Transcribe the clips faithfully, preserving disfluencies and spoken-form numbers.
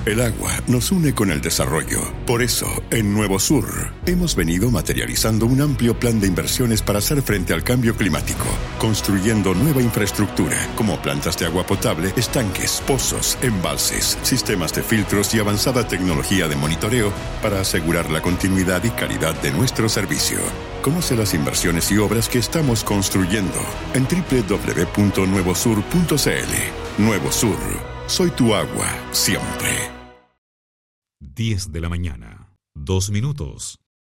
El agua nos une con el desarrollo. Por eso, en Nuevo Sur, hemos venido materializando un amplio plan de inversiones para hacer frente al cambio climático, construyendo nueva infraestructura, como plantas de agua potable, estanques, pozos, embalses, sistemas de filtros y avanzada tecnología de monitoreo para asegurar la continuidad y calidad de nuestro servicio. Conoce las inversiones y obras que estamos construyendo en doble u doble u doble u punto nuevo sur punto c l. Nuevo Sur. Soy tu agua, siempre. diez de la mañana, dos minutos.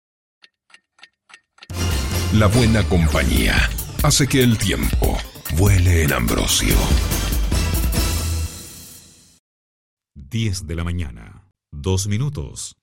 La buena compañía hace que el tiempo vuele en Ambrosio. diez de la mañana, dos minutos.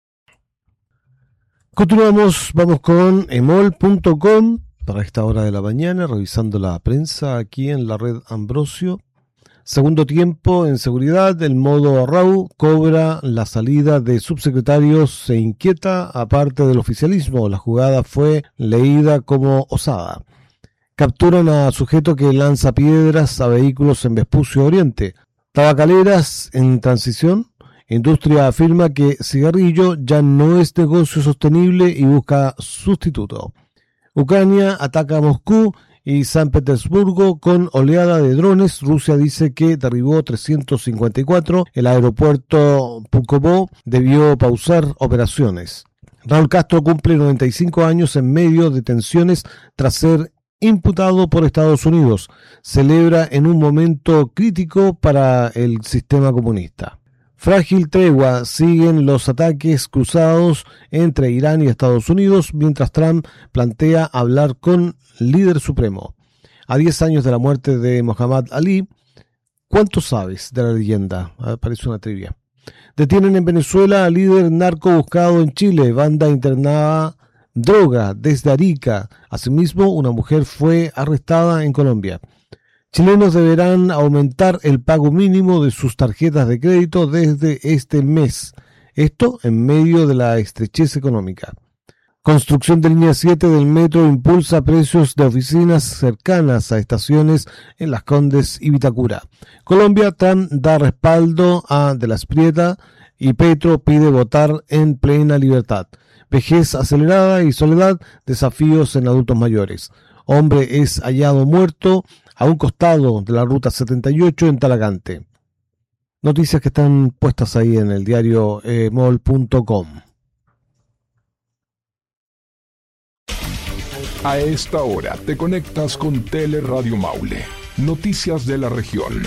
Continuamos, vamos con emol punto com para esta hora de la mañana, revisando la prensa aquí en la red Ambrosio. Segundo tiempo en seguridad, el modo R A U cobra la salida de subsecretarios, se inquieta aparte del oficialismo. La jugada fue leída como osada. Capturan a sujeto que lanza piedras a vehículos en Vespucio Oriente. Tabacaleras en transición. Industria afirma que cigarrillo ya no es negocio sostenible y busca sustituto. Ucrania ataca a Moscú y San Petersburgo con oleada de drones. Rusia dice que derribó trescientos cincuenta y cuatro. El aeropuerto Púlkovo debió pausar operaciones. Raúl Castro cumple noventa y cinco años en medio de tensiones tras ser imputado por Estados Unidos. Celebra en un momento crítico para el sistema comunista. Frágil tregua, siguen los ataques cruzados entre Irán y Estados Unidos, mientras Trump plantea hablar con líder supremo. A diez años de la muerte de Muhammad Ali, ¿cuánto sabes de la leyenda? Aparece una trivia. Detienen en Venezuela al líder narco buscado en Chile. Banda internada droga desde Arica. Asimismo, una mujer fue arrestada en Colombia. Chilenos deberán aumentar el pago mínimo de sus tarjetas de crédito desde este mes. Esto en medio de la estrechez económica. Construcción de línea siete del metro impulsa precios de oficinas cercanas a estaciones en Las Condes y Vitacura. Colombia, Trump da respaldo a De la Esprieta y Petro pide votar en plena libertad. Vejez acelerada y soledad, desafíos en adultos mayores. Hombre es hallado muerto a un costado de la ruta setenta y ocho en Talagante. Noticias que están puestas ahí en el diario emol punto com. A esta hora te conectas con Teleradio Maule. Noticias de la región.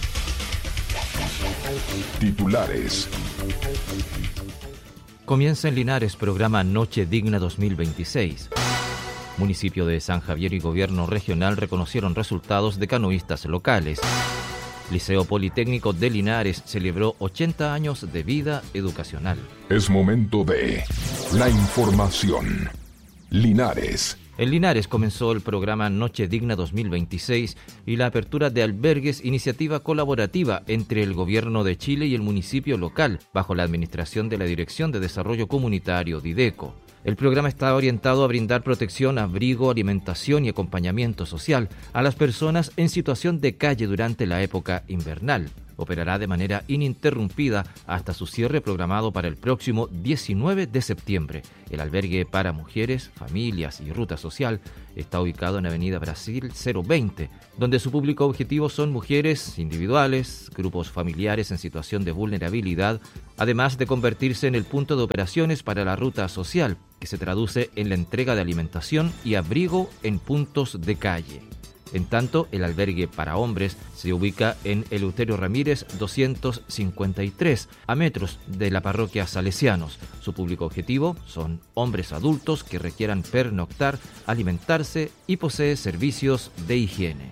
Titulares. Comienza en Linares programa Noche Digna dos mil veintiséis. Municipio de San Javier y Gobierno Regional reconocieron resultados de canoístas locales. Liceo Politécnico de Linares celebró ochenta años de vida educacional. Es momento de la información. Linares. En Linares comenzó el programa Noche Digna dos mil veintiséis y la apertura de albergues, iniciativa colaborativa entre el Gobierno de Chile y el municipio local, bajo la administración de la Dirección de Desarrollo Comunitario, DIDECO. El programa está orientado a brindar protección, abrigo, alimentación y acompañamiento social a las personas en situación de calle durante la época invernal. Operará de manera ininterrumpida hasta su cierre programado para el próximo diecinueve de septiembre. El albergue para mujeres, familias y ruta social está ubicado en Avenida Brasil cero veinte, donde su público objetivo son mujeres individuales, grupos familiares en situación de vulnerabilidad, además de convertirse en el punto de operaciones para la ruta social, que se traduce en la entrega de alimentación y abrigo en puntos de calle. En tanto, el albergue para hombres se ubica en Eleuterio Ramírez doscientos cincuenta y tres, a metros de la parroquia Salesianos. Su público objetivo son hombres adultos que requieran pernoctar, alimentarse y posee servicios de higiene.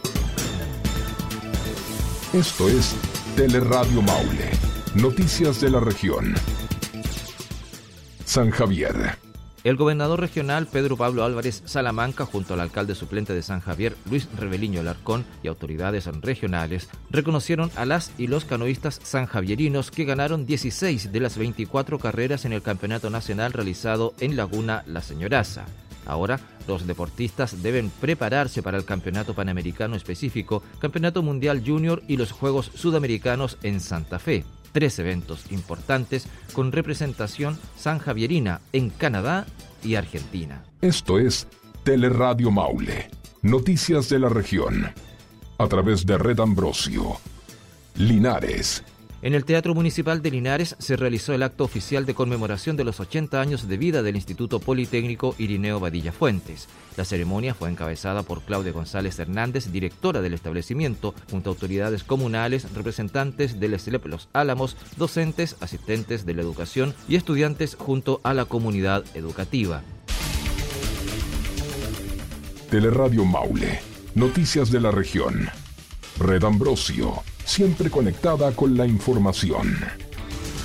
Esto es Teleradio Maule. Noticias de la región. San Javier. El gobernador regional Pedro Pablo Álvarez Salamanca, junto al alcalde suplente de San Javier, Luis Rebeliño Alarcón, y autoridades regionales, reconocieron a las y los canoístas sanjavierinos que ganaron dieciséis de las veinticuatro carreras en el campeonato nacional realizado en Laguna La Señoraza. Ahora, los deportistas deben prepararse para el Campeonato Panamericano específico, Campeonato Mundial Junior y los Juegos Sudamericanos en Santa Fe. tres eventos importantes con representación sanjavierina en Canadá y Argentina. Esto es Teleradio Maule, noticias de la región, a través de Red Ambrosio. Linares. En el Teatro Municipal de Linares se realizó el acto oficial de conmemoración de los ochenta años de vida del Instituto Politécnico Irineo Badilla Fuentes. La ceremonia fue encabezada por Claudia González Hernández, directora del establecimiento, junto a autoridades comunales, representantes del S L E P Los Álamos, docentes, asistentes de la educación y estudiantes junto a la comunidad educativa. Teleradio Maule, noticias de la región. Red Ambrosio, siempre conectada con la información.